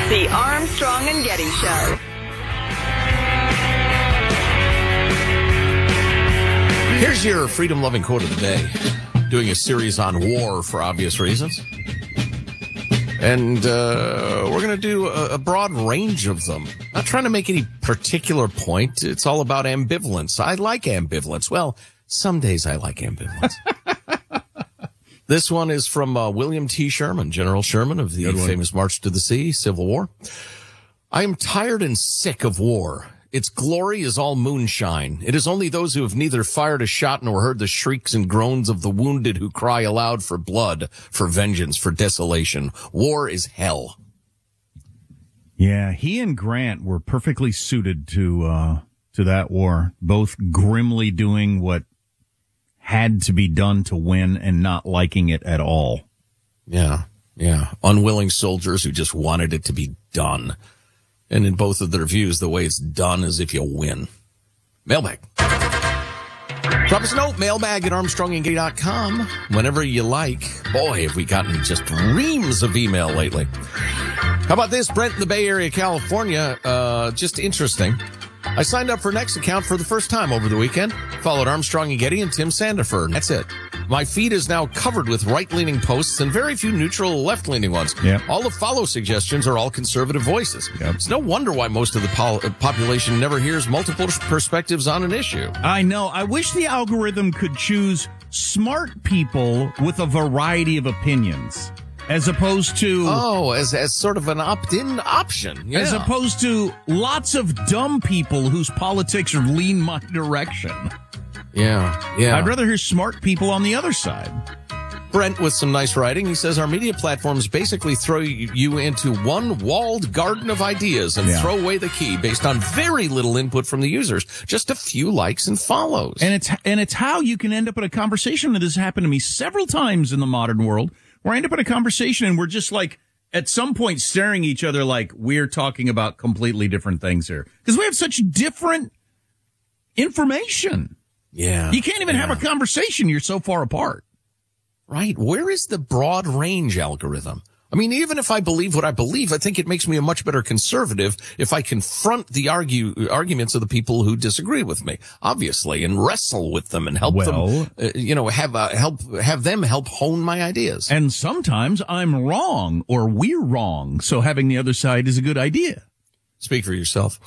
The Armstrong and Getty Show. Here's your freedom-loving quote of the day. Doing a series on war for obvious reasons. And we're going to do a broad range of them. Not trying to make any particular point. It's all about ambivalence. I like ambivalence. Well, some days I like ambivalence. This one is from William T. Sherman, General Sherman of the famous March to the Sea, Civil War. I am tired and sick of war. Its glory is all moonshine. It is only those who have neither fired a shot nor heard the shrieks and groans of the wounded who cry aloud for blood, for vengeance, for desolation. War is hell. Yeah, he and Grant were perfectly suited to that war, both grimly doing what had to be done to win and not liking it at all. Yeah. Unwilling soldiers who just wanted it to be done. And in both of their views, the way it's done is if you win. Mailbag. Drop us a note, mailbag at armstrongandgetty.com whenever you like. Boy, have we gotten just reams of email lately. How about this? Brent in the Bay Area, California. Just interesting. I signed up for an X account for the first time over the weekend. Followed Armstrong and Getty and Tim Sandefur. That's it. My feed is now covered with right-leaning posts and very few neutral left-leaning ones. Yep. All the follow suggestions are all conservative voices. Yep. It's no wonder why most of the population never hears multiple perspectives on an issue. I know. I wish the algorithm could choose smart people with a variety of opinions. As opposed to... as sort of an opt-in option. Yeah. As opposed to lots of dumb people whose politics lean my direction. Yeah. I'd rather hear smart people on the other side. Brent with some nice writing. He says, our media platforms basically throw you into one walled garden of ideas and throw away the key based on very little input from the users. Just a few likes and follows. And it's how you can end up in a conversation that has happened to me several times in the modern world, where I end up in a conversation and we're just like, at some point staring at each other like we're talking about completely different things here. Because we have such different information. Yeah. You can't even have a conversation. You're so far apart. Right. Where is the broad range algorithm? I mean, even if I believe what I believe, I think it makes me a much better conservative if I confront the arguments of the people who disagree with me, obviously, and wrestle with them and help them, have them help hone my ideas. And sometimes I'm wrong or we're wrong. So having the other side is a good idea. Speak for yourself.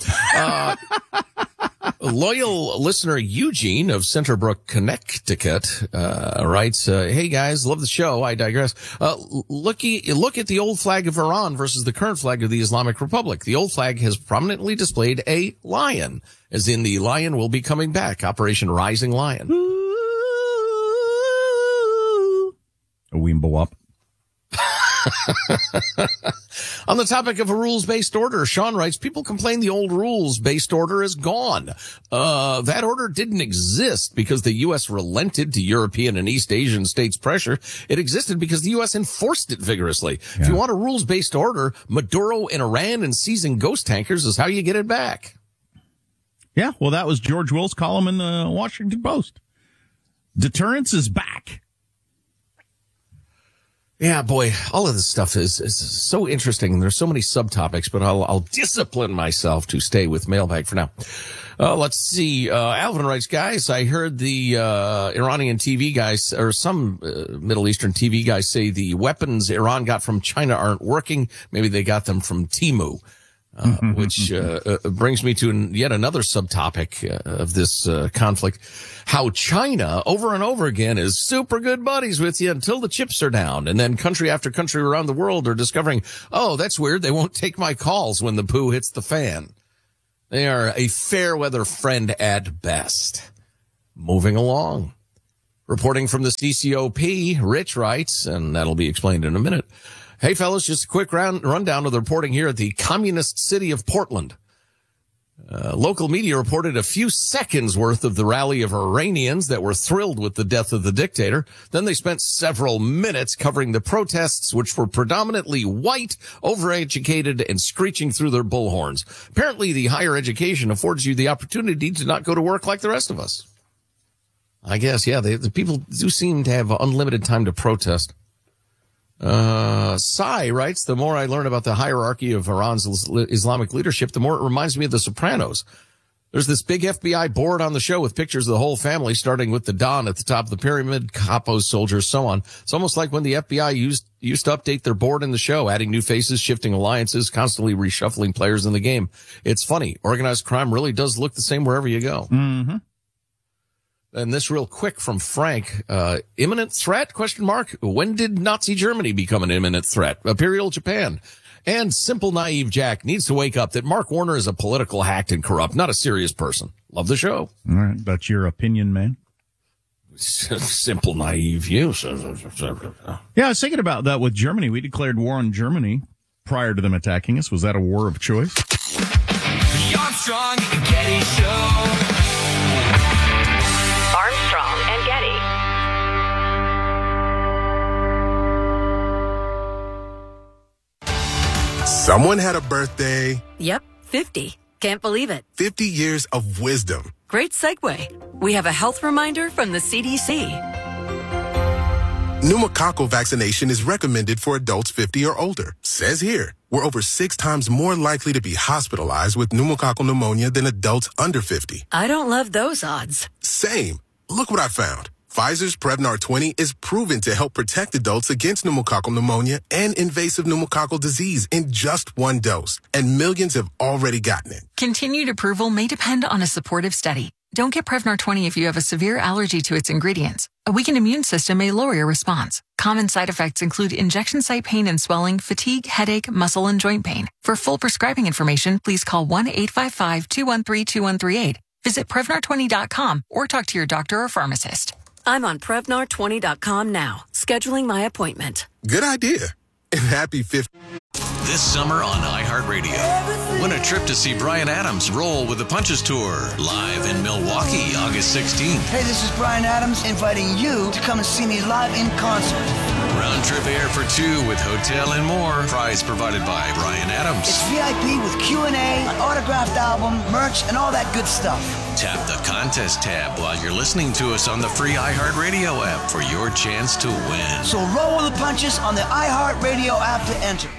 Loyal listener Eugene of Centerbrook, Connecticut, writes, hey guys, love the show. I digress. Look at the old flag of Iran versus the current flag of the Islamic Republic. The old flag has prominently displayed a lion, as in the lion will be coming back. Operation Rising Lion. A Weembo-wop. On the topic of a rules-based order, Sean writes, people complain the old rules-based order is gone. That order didn't exist because the U.S. relented to European and East Asian states' pressure. It existed because the U.S. enforced it vigorously. Yeah. If you want a rules-based order, Maduro in Iran and seizing ghost tankers is how you get it back. Yeah, well, that was George Will's column in the Washington Post. Deterrence is back. Yeah, boy, all of this stuff is so interesting. There's so many subtopics, but I'll discipline myself to stay with mailbag for now. Let's see. Alvin writes, guys, I heard the Iranian TV guys, or some Middle Eastern TV guys, say the weapons Iran got from China aren't working. Maybe they got them from Temu. Which brings me to yet another subtopic of this conflict. How China, over and over again, is super good buddies with you until the chips are down. And then country after country around the world are discovering, oh, that's weird. They won't take my calls when the poo hits the fan. They are a fair weather friend at best. Moving along. Reporting from the CCOP, Rich writes, and that'll be explained in a minute. Hey, fellas, just a quick rundown of the reporting here at the communist city of Portland. Local media reported a few seconds worth of the rally of Iranians that were thrilled with the death of the dictator. Then they spent several minutes covering the protests, which were predominantly white, overeducated, and screeching through their bullhorns. Apparently, the higher education affords you the opportunity to not go to work like the rest of us. I guess, yeah, the people do seem to have unlimited time to protest. Sai writes, the more I learn about the hierarchy of Iran's Islamic leadership, the more it reminds me of The Sopranos. There's this big FBI board on the show with pictures of the whole family, starting with the Don at the top of the pyramid, capos, soldiers, so on. It's almost like when the FBI used to update their board in the show, adding new faces, shifting alliances, constantly reshuffling players in the game. It's funny. Organized crime really does look the same wherever you go. Mm-hmm. And this real quick from Frank, imminent threat, ? When did Nazi Germany become an imminent threat? Imperial Japan. And Simple Naive Jack needs to wake up that Mark Warner is a political hack and corrupt, not a serious person. Love the show. All right. That's your opinion, man. Simple Naive you. Yeah, I was thinking about that with Germany. We declared war on Germany prior to them attacking us. Was that a war of choice? The Armstrong and Getty Show. Armstrong and Getty. Someone had a birthday. Yep, 50. Can't believe it. 50 years of wisdom. Great segue. We have a health reminder from the CDC. Pneumococcal vaccination is recommended for adults 50 or older. Says here, we're over 6 times more likely to be hospitalized with pneumococcal pneumonia than adults under 50. I don't love those odds. Same. Look what I found. Pfizer's Prevnar 20 is proven to help protect adults against pneumococcal pneumonia and invasive pneumococcal disease in just 1 dose. And millions have already gotten it. Continued approval may depend on a supportive study. Don't get Prevnar 20 if you have a severe allergy to its ingredients. A weakened immune system may lower your response. Common side effects include injection site pain and swelling, fatigue, headache, muscle, and joint pain. For full prescribing information, please call 1-855-213-2138. Visit Prevnar20.com or talk to your doctor or pharmacist. I'm on Prevnar20.com now, scheduling my appointment. Good idea. And happy 50th. This summer on iHeartRadio. Win a trip to see Bryan Adams roll with the Punches Tour. Live in Milwaukee, August 16th. Hey, this is Bryan Adams inviting you to come and see me live in concert. Round trip air for 2 with hotel and more. Prize provided by Bryan Adams. It's VIP with Q&A, an autographed album, merch, and all that good stuff. Tap the contest tab while you're listening to us on the free iHeartRadio app for your chance to win. So roll with the punches on the iHeartRadio app to enter.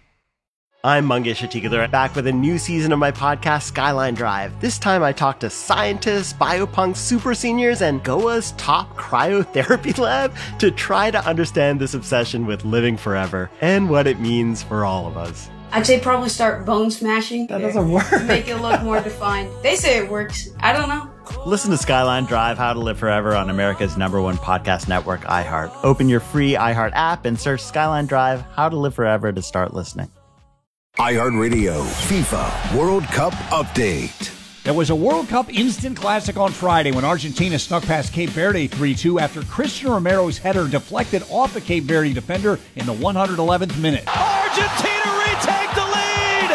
I'm Mangesh Hattikudur, back with a new season of my podcast, Skyline Drive. This time I talk to scientists, biopunks, super seniors, and Goa's top cryotherapy lab to try to understand this obsession with living forever and what it means for all of us. I'd say probably start bone smashing. That doesn't work. Make it look more defined. They say it works. I don't know. Listen to Skyline Drive, How to Live Forever on America's #1 podcast network, iHeart. Open your free iHeart app and search Skyline Drive, How to Live Forever to start listening. iHeartRadio FIFA World Cup Update. There was a World Cup instant classic on Friday when Argentina snuck past Cape Verde 3-2 after Christian Romero's header deflected off the Cape Verde defender in the 111th minute. Argentina retake the lead!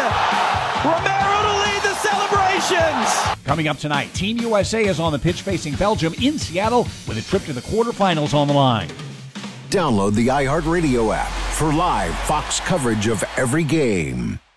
Romero to lead the celebrations! Coming up tonight, Team USA is on the pitch facing Belgium in Seattle with a trip to the quarterfinals on the line. Download the iHeartRadio app for live Fox coverage of every game.